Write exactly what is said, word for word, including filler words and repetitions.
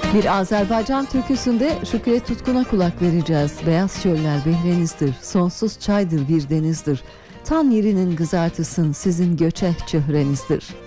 Bir Azerbaycan türküsünde Şükrü Tutkun'a kulak vereceğiz. Beyaz çöller behrenizdir, sonsuz çaydır bir denizdir. Tan yerinin kızartısın sizin göçeh çöhrenizdir.